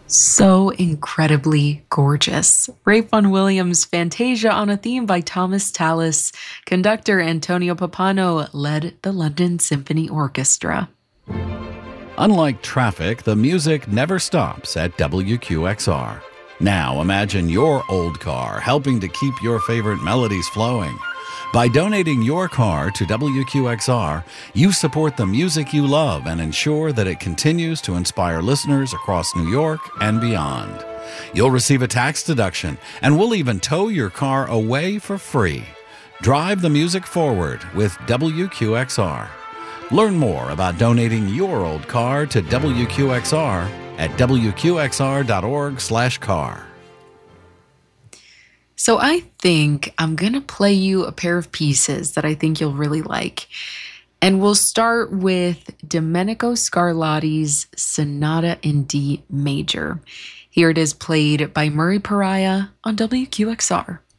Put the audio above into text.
So incredibly gorgeous. Ray Vaughan Williams' Fantasia on a Theme by Thomas Tallis. Conductor Antonio Pappano led the London Symphony Orchestra. Unlike traffic, the music never stops at WQXR. Now imagine your old car helping to keep your favorite melodies flowing. By donating your car to WQXR, you support the music you love and ensure that it continues to inspire listeners across New York and beyond. You'll receive a tax deduction, and we'll even tow your car away for free. Drive the music forward with WQXR. Learn more about donating your old car to WQXR at wqxr.org/car. So I think I'm going to play you a pair of pieces that I think you'll really like. And we'll start with Domenico Scarlatti's Sonata in D major. Here it is played by Murray Pariah on WQXR.